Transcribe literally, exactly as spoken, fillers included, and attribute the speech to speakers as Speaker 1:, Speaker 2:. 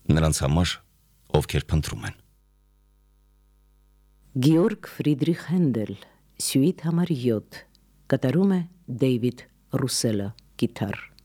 Speaker 1: նրանց համար, ովքեր փնտրում են։
Speaker 2: Գեորգ Ֆրիդրիխ Հենդել, Սյուիթ համար յոթ, կատարում է Դեյվիդ Ռուսելը, կիթառ։